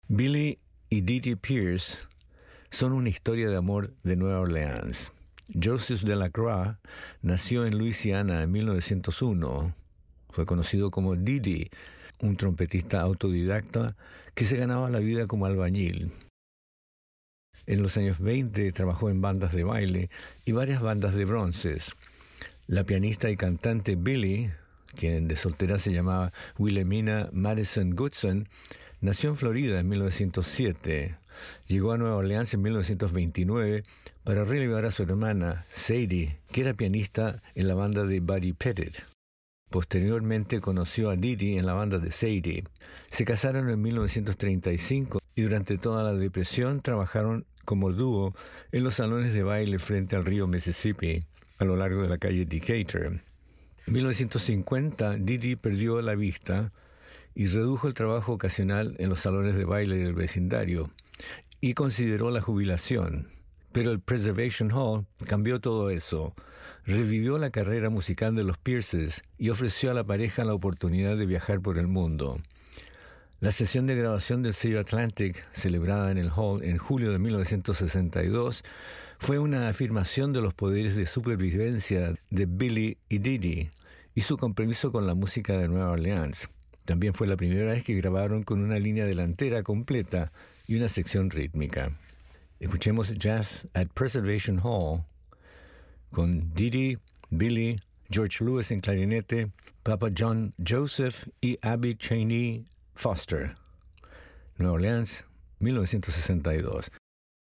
Billy y Dee Dee Pierce son una historia de amor de Nueva Orleans. Joseph Delacroix nació en Luisiana en 1901. Fue conocido como Dee Dee, un trompetista autodidacta que se ganaba la vida como albañil. En los años 20 trabajó en bandas de baile y varias bandas de bronces. La pianista y cantante Billy, quien de soltera se llamaba Wilhelmina Madison Goodson, nació en Florida en 1907. Llegó a Nueva Orleans en 1929 para relevar a su hermana, Sadie, que era pianista en la banda de Buddy Pettit. Posteriormente conoció a Dee Dee en la banda de Sadie. Se casaron en 1935 y durante toda la depresión trabajaron como dúo en los salones de baile frente al río Mississippi, a lo largo de la calle Decatur. En 1950, Dee Dee perdió la vista y redujo el trabajo ocasional en los salones de baile del vecindario y consideró la jubilación. Pero el Preservation Hall cambió todo eso, revivió la carrera musical de los Pierces y ofreció a la pareja la oportunidad de viajar por el mundo. La sesión de grabación del sello Atlantic, celebrada en el Hall en julio de 1962, fue una afirmación de los poderes de supervivencia de Billy y Dee Dee y su compromiso con la música de Nueva Orleans. También fue la primera vez que grabaron con una línea delantera completa y una sección rítmica. Escuchemos Jazz at Preservation Hall con Dee Dee, Billy, George Lewis en clarinete, Papa John Joseph y Abby Cheney Foster. Nueva Orleans, 1962.